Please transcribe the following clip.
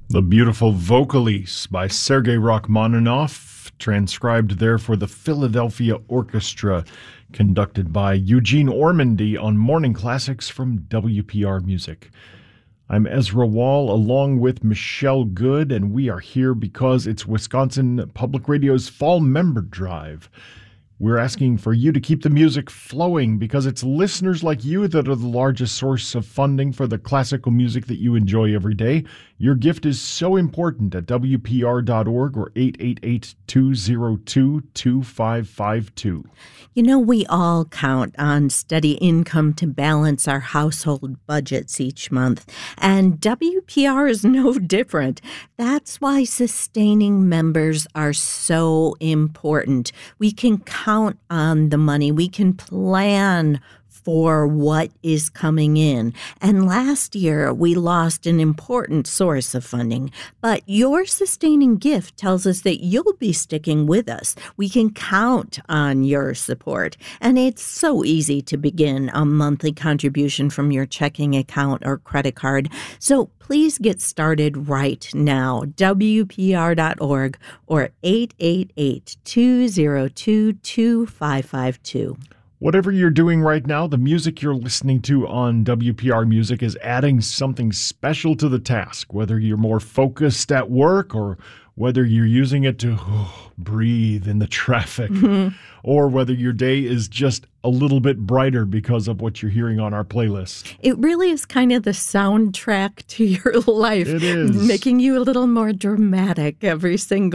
The Beautiful Vocalese by Sergei Rachmaninoff, transcribed there for the Philadelphia Orchestra, conducted by Eugene Ormandy on Morning Classics from WPR Music. I'm Ezra Wall along with Michelle Good, and we are here because it's Wisconsin Public Radio's Fall Member Drive. We're asking for you to keep the music flowing because it's listeners like you that are the largest source of funding for the classical music that you enjoy every day. Your gift is so important at WPR.org or 888-202-2552. You know, we all count on steady income to balance our household budgets each month, and WPR is no different. That's why sustaining members are so important. We can count on the money. We can plan for what is coming in. And last year, we lost an important source of funding. But your sustaining gift tells us that you'll be sticking with us. We can count on your support. And it's so easy to begin a monthly contribution from your checking account or credit card. So please get started right now. WPR.org or 888-202-2552. Whatever you're doing right now, the music you're listening to on WPR Music is adding something special to the task, whether you're more focused at work or whether you're using it to breathe in the traffic, or whether your day is just a little bit brighter because of what you're hearing on our playlist. It really is kind of the soundtrack to your life. It is. Making you a little more dramatic every single